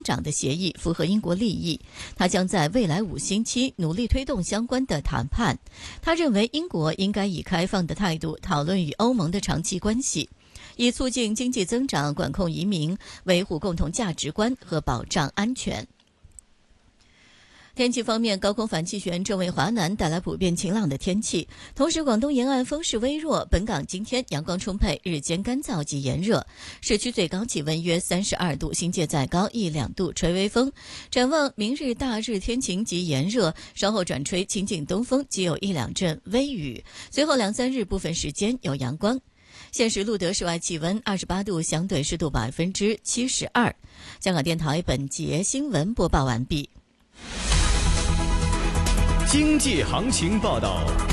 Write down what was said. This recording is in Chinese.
长的协议符合英国利益，他将在未来5星期努力推动相关的谈判。他认为英国应该以开放的态度讨论与欧盟的长期关系，以促进经济增长、管控移民、维护共同价值观和保障安全。天气方面，高空反气旋正为华南带来普遍晴朗的天气，同时广东沿岸风势微弱。本港今天阳光充沛，日间干燥及炎热，市区最高气温约32度，新界再高1-2度，吹微风。展望明日大日天晴及炎热，稍后转吹清劲东风，即有1-2阵微雨，随后2-3日部分时间有阳光。现时录得室外气温28度，相对湿度72%。香港电台本节新闻播报完毕。 经济行情报道。